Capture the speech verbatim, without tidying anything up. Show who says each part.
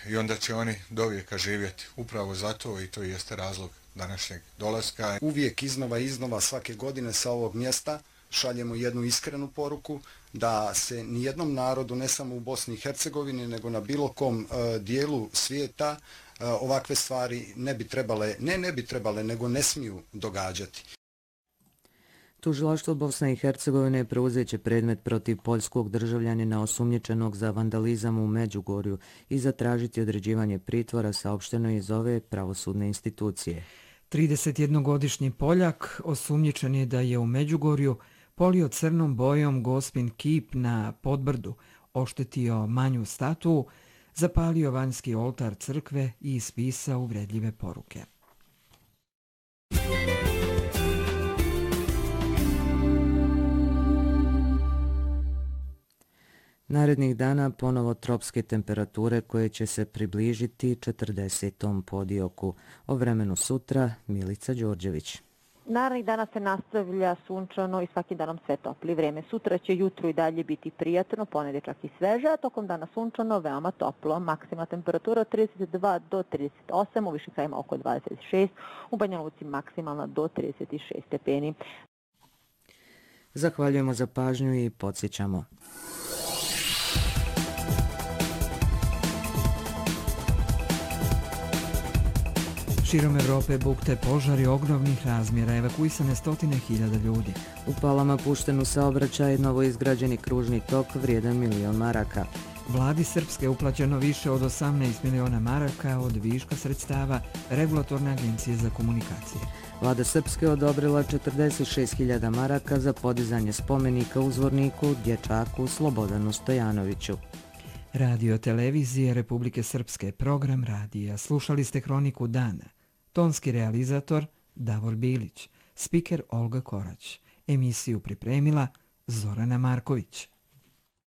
Speaker 1: i onda će oni dovijeka živjeti. Upravo zato i to jeste razlog današnjeg dolaska.
Speaker 2: Uvijek iznova i iznova svake godine sa ovog mjesta šaljemo jednu iskrenu poruku da se nijednom narodu, ne samo u Bosni i Hercegovini, nego na bilo kom e, dijelu svijeta e, ovakve stvari ne bi trebale, ne ne bi trebale, nego ne smiju događati.
Speaker 3: Tužilaštvo Bosne i Hercegovine preuzeće predmet protiv poljskog državljanina osumnjičenog za vandalizam u Međugorju i zatražiti određivanje pritvora, saopšteno iz ove pravosudne institucije.
Speaker 4: tridesetjednogodišnji Poljak osumnjičen je da je u Međugorju polio crnom bojom gospin kip na Podbrdu, oštetio manju statu, zapalio vanjski oltar crkve i ispisao uvredljive poruke.
Speaker 3: Narednih dana ponovo tropske temperature koje će se približiti četrdesetom po dioku. O vremenu sutra Milica Đorđević.
Speaker 5: Narednih dana se nastavlja sunčano i svakim danom sve topli. Vrijeme sutra će jutro i dalje biti prijatno, ponedjeljak čak i sveže, a tokom dana sunčano veoma toplo. Maksimalna temperatura od trideset dva do trideset osam, u višim krajima oko dvadeset šest, u Banja Luci maksimalna do trideset šest stepeni.
Speaker 3: Zahvaljujemo za pažnju i podsjećamo.
Speaker 4: Širom Evrope bukte požari ogromnih razmjera, evakuisane stotine hiljada ljudi.
Speaker 3: U Palama pušten u saobraćaj novoizgrađeni kružni tok vrijedan milion maraka.
Speaker 4: Vladi Srpske uplaćeno više od osamnaest miliona maraka od viška sredstava Regulatorne agencije za komunikacije.
Speaker 3: Vlada Srpske odobrila četrdeset šest hiljada maraka za podizanje spomenika uzvorniku dječaku Slobodanu Stojanoviću.
Speaker 4: Radio televizije Republike Srpske, program radija. Slušali ste Hroniku dana. Tonski realizator Davor Bilić, spiker Olga Korać. Emisiju pripremila Zorana Marković.